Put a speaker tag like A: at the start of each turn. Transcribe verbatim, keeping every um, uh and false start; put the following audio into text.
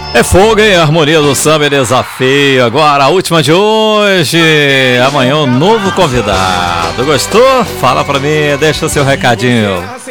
A: É fogo, hein? Harmonia do Samba e Desafio. Agora a última de hoje. Amanhã um novo convidado. Gostou? Fala pra mim, deixa o seu recadinho.